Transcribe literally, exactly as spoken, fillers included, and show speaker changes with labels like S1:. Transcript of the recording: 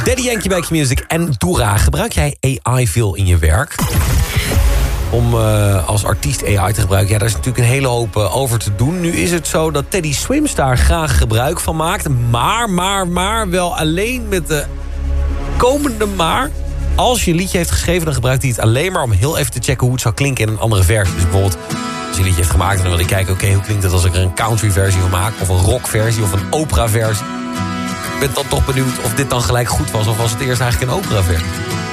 S1: Daddy Yankee bij Q-Music en Doera. Gebruik jij A I veel in je werk? Om uh, als artiest A I te gebruiken, ja, daar is natuurlijk een hele hoop uh, over te doen. Nu is het zo dat Teddy Swims daar graag gebruik van maakt. Maar, maar, maar, wel alleen met de komende maar. Als je een liedje heeft geschreven, dan gebruikt hij het alleen maar om heel even te checken hoe het zou klinken in een andere versie. Dus bijvoorbeeld, als je een liedje heeft gemaakt, dan wil ik kijken, oké, okay, hoe klinkt het als ik er een country versie van maak? Of een rock versie, of een opera versie. Ik ben dan toch benieuwd of dit dan gelijk goed was, of was het eerst eigenlijk een opera versie?